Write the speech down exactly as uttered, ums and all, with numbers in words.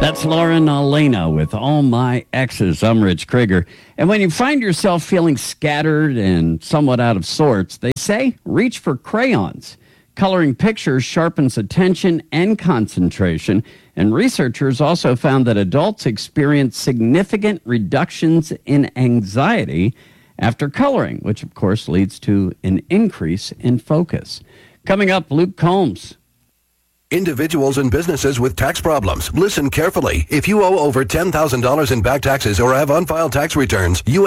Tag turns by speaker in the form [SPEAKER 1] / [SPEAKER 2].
[SPEAKER 1] That's Lauren Elena with All My Exes. I'm Rich Krieger. And when you find yourself feeling scattered and somewhat out of sorts, they say reach for crayons. Coloring pictures sharpens attention and concentration. And researchers also found that adults experience significant reductions in anxiety after coloring, which of course leads to an increase in focus. Coming up, Luke Combs.
[SPEAKER 2] Individuals and businesses with tax problems. Listen carefully. If you owe over ten thousand dollars in back taxes or have unfiled tax returns, you